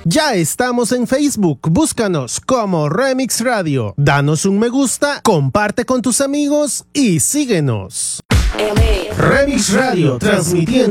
Ya estamos en Facebook, búscanos como Remix Radio. Danos un me gusta, comparte con tus amigos y síguenos. Remix Radio, transmitiendo